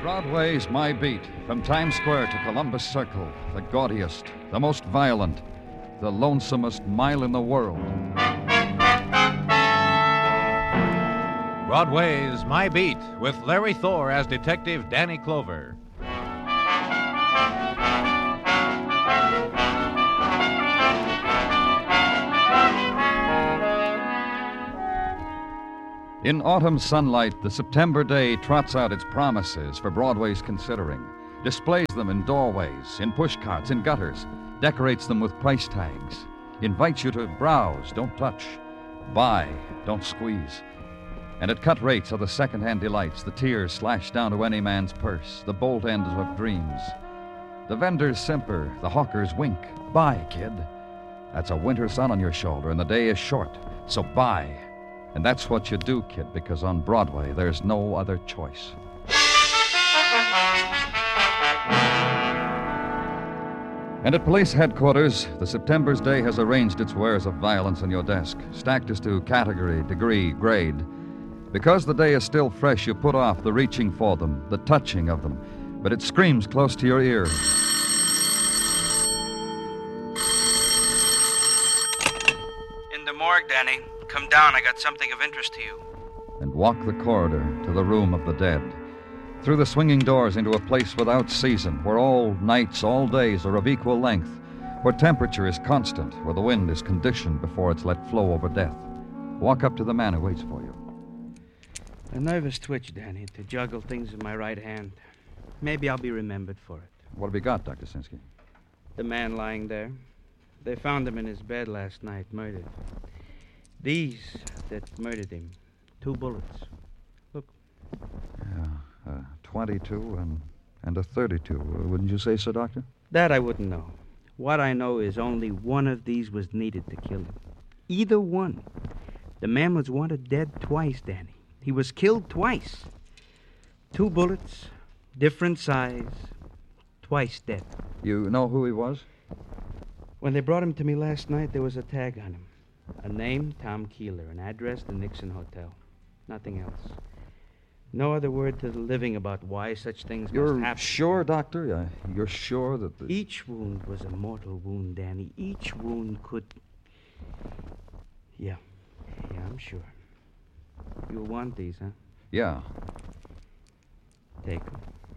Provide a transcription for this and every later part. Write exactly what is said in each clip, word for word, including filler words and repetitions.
Broadway's my beat. From Times Square to Columbus Circle, the gaudiest, the most violent, the lonesomest mile in the world. Broadway's My Beat with Larry Thor as Detective Danny Clover. In autumn sunlight, the September day trots out its promises for Broadway's considering, displays them in doorways, in pushcarts, in gutters, decorates them with price tags, invites you to browse, don't touch, buy, don't squeeze. And at cut rates are the second-hand delights, the tears slashed down to any man's purse, the bolt ends of dreams. The vendors simper, the hawkers wink. Buy, kid. That's a winter sun on your shoulder, and the day is short, so buy. And that's what you do, kid, because on Broadway, there's no other choice. And at police headquarters, the September's day has arranged its wares of violence on your desk, stacked as to category, degree, grade. Because the day is still fresh, you put off the reaching for them, the touching of them, but it screams close to your ear. In the morgue, Danny. Come down, I got something of interest to you. And walk the corridor to the room of the dead. Through the swinging doors into a place without season, where all nights, all days are of equal length, where temperature is constant, where the wind is conditioned before it's let flow over death. Walk up to the man who waits for you. A nervous twitch, Danny, to juggle things in my right hand. Maybe I'll be remembered for it. What have you got, Doctor Sinsky? The man lying there. They found him in his bed last night, murdered. These that murdered him. Two bullets. Look. Yeah, uh, twenty-two and, and a thirty-two. Uh, wouldn't you say so, Doctor? That I wouldn't know. What I know is only one of these was needed to kill him. Either one. The man was wanted dead twice, Danny. He was killed twice. Two bullets, different size, twice dead. You know who he was? When they brought him to me last night, there was a tag on him. A name, Tom Keeler. An address, the Nixon Hotel. Nothing else. No other word to the living about why such things You're must happen. sure, Doctor? Yeah, you're sure that the... Each wound was a mortal wound, Danny. Each wound could... Yeah. Yeah, I'm sure. You'll want these, huh? Yeah. Take them.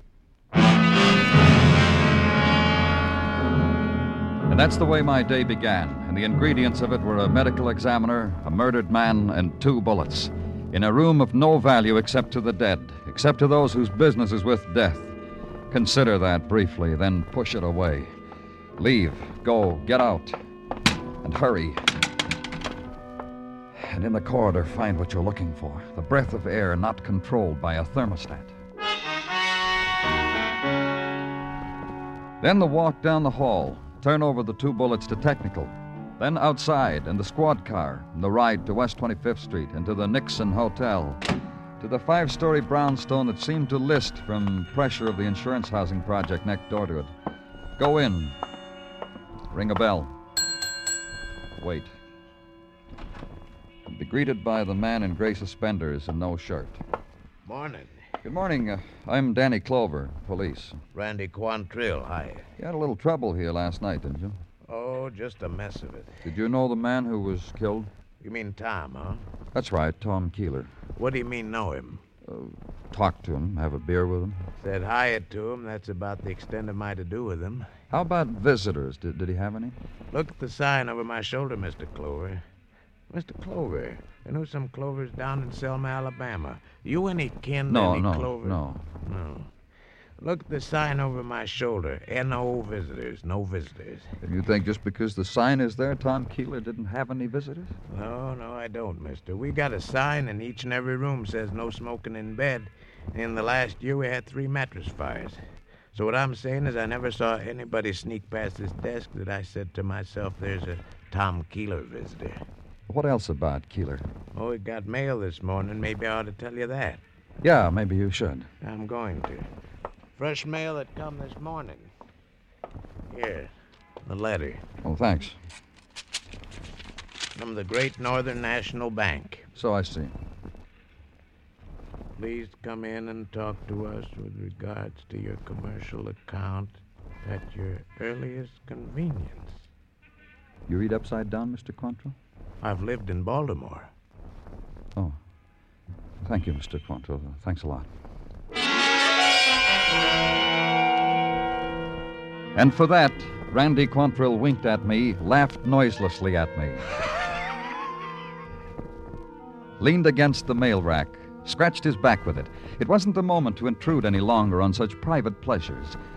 And that's the way my day began, and the ingredients of it were a medical examiner, a murdered man, and two bullets. In a room of no value except to the dead, except to those whose business is with death. Consider that briefly, then push it away. Leave, go, get out, and hurry. And in the corridor, find what you're looking for. The breath of air not controlled by a thermostat. Then the walk down the hall. Turn over the two bullets to technical. Then outside, and the squad car, and the ride to West twenty-fifth Street, and to the Nixon Hotel. To the five-story brownstone that seemed to list from pressure of the insurance housing project next door to it. Go in. Ring a bell. Wait. Be greeted by the man in gray suspenders and no shirt. Morning. Good morning. Uh, I'm Danny Clover, police. Randy Quantrill, hi. You had a little trouble here last night, didn't you? Oh, just a mess of it. Did you know the man who was killed? You mean Tom, huh? That's right, Tom Keeler. What do you mean know him? Uh, talk to him, have a beer with him. Said hi to him. That's about the extent of my to-do with him. How about visitors? Did, did he have any? Look at the sign over my shoulder, Mister Clover. Mister Clover, I know some Clovers down in Selma, Alabama. You any kin to No, any no, Clover? no. No. Look at the sign over my shoulder. N O visitors, no visitors. And you think just because the sign is there, Tom Keeler didn't have any visitors? No, no, I don't, mister. We got a sign in each and every room says no smoking in bed. In the last year, we had three mattress fires. So what I'm saying is I never saw anybody sneak past this desk that I said to myself, there's a Tom Keeler visitor. What else about Keeler? Oh, we got mail this morning. Maybe I ought to tell you that. Yeah, maybe you should. I'm going to. Fresh mail that come this morning. Here, the letter. Oh, thanks. From the Great Northern National Bank. So I see. Please come in and talk to us with regards to your commercial account at your earliest convenience. You read upside down, Mister Quantrill? I've lived in Baltimore. Oh. Thank you, Mister Quantrill. Thanks a lot. And for that, Randy Quantrill winked at me, laughed noiselessly at me, leaned against the mail rack, scratched his back with it. It wasn't the moment to intrude any longer on such private pleasures.